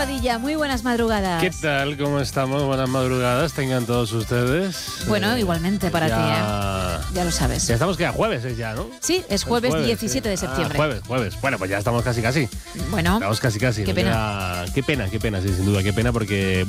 Padilla, muy buenas madrugadas. ¿Qué tal? ¿Cómo estamos? Buenas madrugadas tengan todos ustedes. Bueno, igualmente para ti, ya lo sabes. Ya estamos que a jueves ya, ¿no? Sí, es jueves 17 de septiembre. Jueves. Bueno, pues ya estamos casi. Bueno, Estamos casi. Qué pena. Qué pena, sí, sin duda, qué pena, porque